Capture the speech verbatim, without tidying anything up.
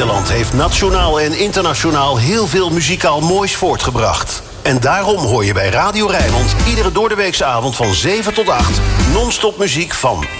Nederland heeft nationaal en internationaal heel veel muzikaal moois voortgebracht. En daarom hoor je bij Radio Rijnmond iedere doordeweekse avond van zeven tot acht non-stop muziek van